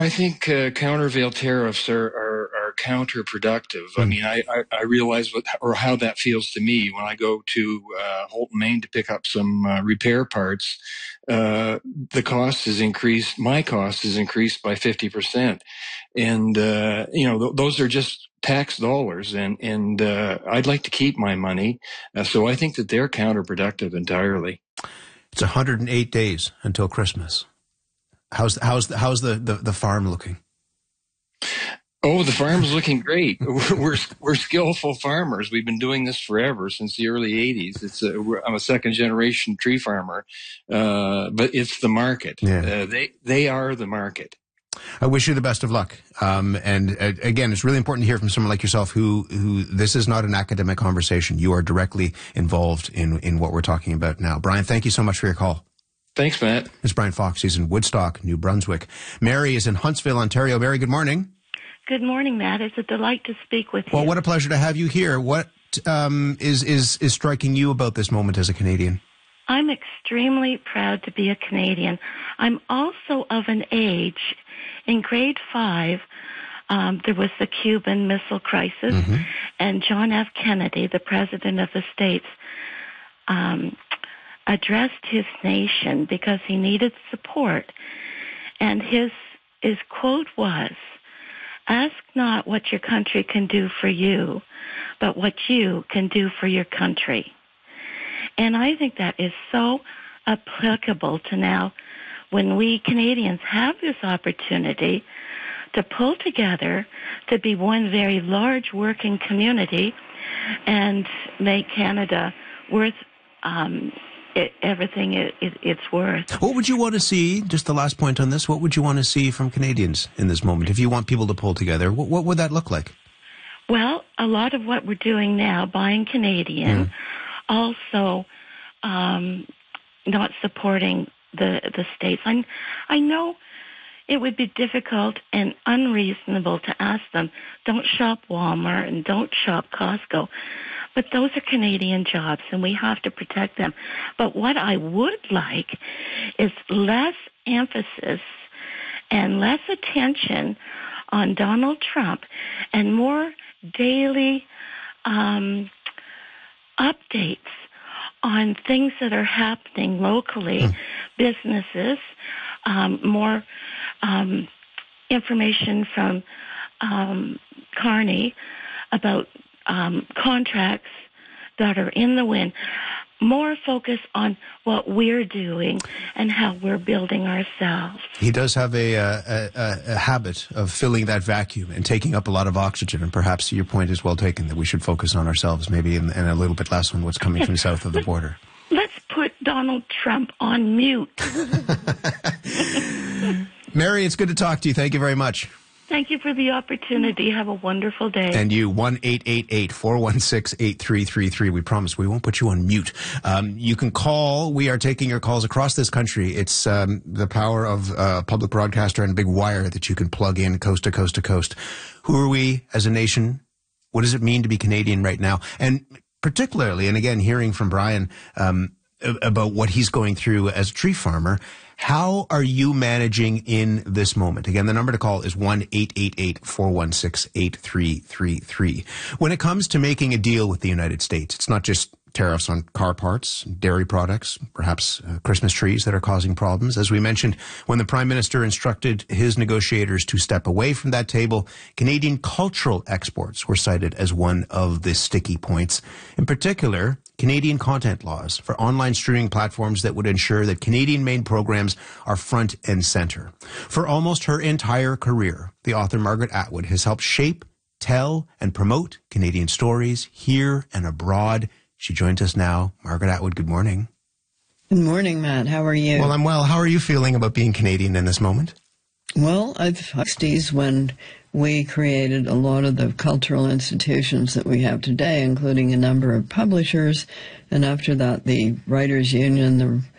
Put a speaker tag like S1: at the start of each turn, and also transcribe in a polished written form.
S1: I think countervail tariffs are counterproductive. I mean, I realize how that feels to me when I go to Holton, Maine to pick up some repair parts. The cost is increased. My cost is increased by 50%, and those are just tax dollars, and I'd like to keep my money. So I think that they're counterproductive entirely.
S2: It's 108 days until Christmas. How's the farm looking?
S1: Oh, the farm's looking great. We're skillful farmers. We've been doing this forever, since the early 80s. I'm a second generation tree farmer, but it's the market.
S2: Yeah.
S1: They are the market.
S2: I wish you the best of luck. And again, it's really important to hear from someone like yourself who this is not an academic conversation. You are directly involved in what we're talking about now. Brian, thank you so much for your call.
S1: Thanks, Matt.
S2: It's Brian Fox. He's in Woodstock, New Brunswick. Mary is in Huntsville, Ontario. Mary, good morning.
S3: Good morning, Matt. It's a delight to speak with you.
S2: Well, what a pleasure to have you here. What is striking you about this moment as a Canadian?
S3: I'm extremely proud to be a Canadian. I'm also of an age, in grade 5, there was the Cuban Missile Crisis, and John F. Kennedy, the President of the States, addressed his nation because he needed support. And his quote was, "Ask not what your country can do for you, but what you can do for your country." And I think that is so applicable to now when we Canadians have this opportunity to pull together to be one very large working community and make Canada worth everything it's worth.
S2: What would you want to see, just the last point on this, what would you want to see from Canadians in this moment? If you want people to pull together, what would that look like?
S3: Well, a lot of what we're doing now, buying Canadian, also not supporting the states. I know it would be difficult and unreasonable to ask them, don't shop Walmart and don't shop Costco. But those are Canadian jobs, and we have to protect them. But what I would like is less emphasis and less attention on Donald Trump and more daily updates on things that are happening locally, businesses, more information from Carney about contracts that are in the wind, more focus on what we're doing and how we're building ourselves.
S2: He does have a habit of filling that vacuum and taking up a lot of oxygen, and perhaps your point is well taken that we should focus on ourselves maybe and a little bit less on what's coming from south of the border.
S3: Let's put Donald Trump on mute.
S2: Mary, it's good to talk to you. Thank you very much.
S3: Thank you for the opportunity. Have a wonderful day.
S2: And you, 1-888-416-8333. We promise we won't put you on mute. You can call. We are taking your calls across this country. It's the power of public broadcaster and a big wire that you can plug in coast to coast to coast. Who are we as a nation? What does it mean to be Canadian right now? And particularly, and again, hearing from Brian about what he's going through as a tree farmer, how are you managing in this moment? Again, the number to call is 1-888-416-8333. When it comes to making a deal with the United States, it's not just tariffs on car parts, dairy products, perhaps Christmas trees that are causing problems. As we mentioned, when the Prime Minister instructed his negotiators to step away from that table, Canadian cultural exports were cited as one of the sticky points. In particular, Canadian content laws for online streaming platforms that would ensure that Canadian-made programs are front and center. For almost her entire career, the author Margaret Atwood has helped shape, tell, and promote Canadian stories here and abroad. She joins us now. Margaret Atwood, good morning.
S4: Good morning, Matt. How are you?
S2: Well, I'm well. How are you feeling about being Canadian in this moment?
S4: Well, I've 60s when we created a lot of the cultural institutions that we have today, including a number of publishers, and after that, the Writers' Union, the